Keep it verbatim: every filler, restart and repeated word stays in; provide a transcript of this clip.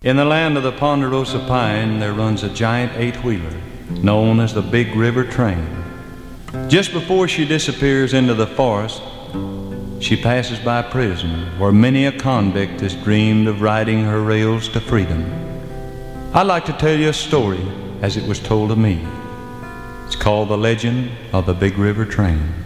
In the land of the Ponderosa Pine, there runs a giant eight-wheeler known as the Big River Train. Just before she disappears into the forest, she passes by prison, where many a convict has dreamed of riding her rails to freedom. I'd like to tell you a story as it was told to me. It's called The Legend of the Big River Train.